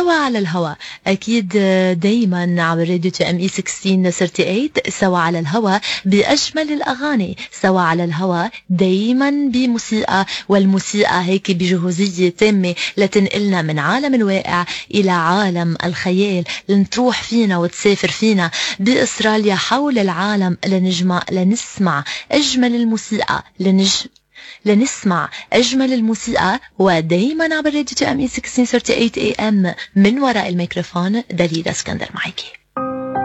سوا على الهواء أكيد دايما عبر راديو ام اي 1638. سوا على الهواء بأجمل الأغاني، سوا على الهواء دايما بموسيقى، والموسيقى هيك بجهوزية تامة لتنقلنا من عالم الواقع إلى عالم الخيال، لنتروح فينا وتسافر فينا بأستراليا حول العالم لنسمع أجمل الموسيقى، لنسمع أجمل الموسيقى. ودايما عبر راديو ام اي 1638 AM من وراء الميكروفون دليل اسكندر معك.